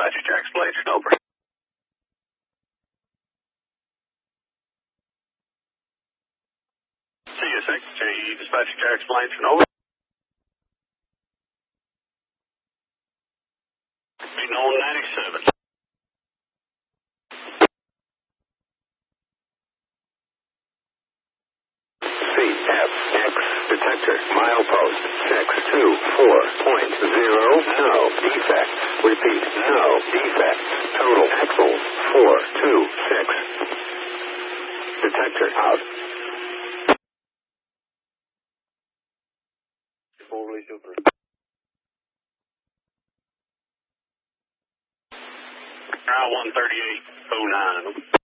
Dispatcher Jack Splation, over. CSXJ, Dispatcher Jack Splation, over. Beating on 97. CFX detector, milepost 624.0, no defect. Repeat, no defect. Total axles 426. Detector out. Overly super. Route 138.09.